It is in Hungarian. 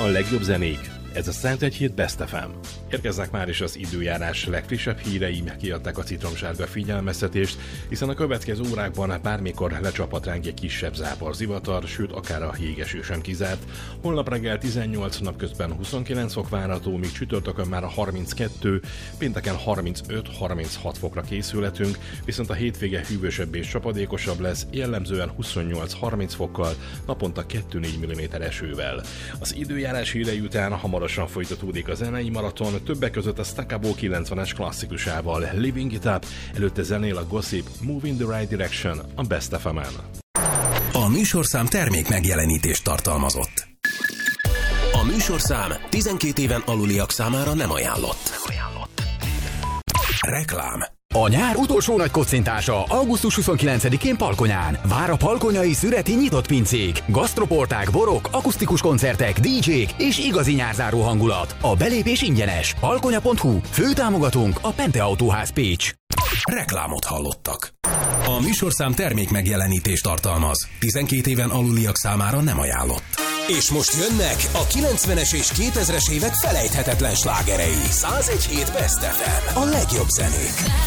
a legjobb zenék. Ez a 101.7 Best FM. Érkeznek már is az időjárás legfrissebb hírei, kiadták a citromsárga figyelmeztetést, hiszen a következő órákban bármikor lecsaphat ránk egy kisebb záporzivatar, sőt akár a jégeső sem kizárt. Holnap reggel 18, napközben 29 fok várható, míg csütörtökön már a 32, pénteken 35-36 fokra készülhetünk, viszont a hétvége hűvösebb és csapadékosabb lesz, jellemzően 28-30 fokkal, naponta 2-4 mm esővel. Az időjárás hírei után hamarosan folytatódik a zenei maraton, többek között a Staccabo 90-es klasszikusával, Living It Up, előtte zenél a Gossip, Move in the Right Direction, a Best FM-en. A műsorszám termék megjelenítést tartalmazott. A műsorszám 12 éven aluliak számára nem ajánlott. Reklám. A nyár utolsó nagy kocintása augusztus 29-én Palkonyán. Vár a palkonyai szüreti nyitott pincék, gasztroporták, borok, akusztikus koncertek, DJ-k és igazi nyárzáró hangulat. A belépés ingyenes. Palkonya.hu. Főtámogatónk a Pente Autóház Pécs. Reklámot hallottak. A műsorszám termék megjelenítést tartalmaz. 12 éven aluliak számára nem ajánlott. És most jönnek a 90-es és 2000-es évek felejthetetlen slágerei. 101.7 Best FM. A legjobb zenék.